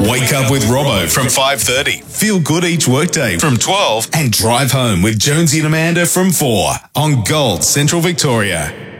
Wake up with Robbo from 5:30. Feel good each workday from 12 and drive home with Jonesy and Amanda from 4 on Gold Central Victoria.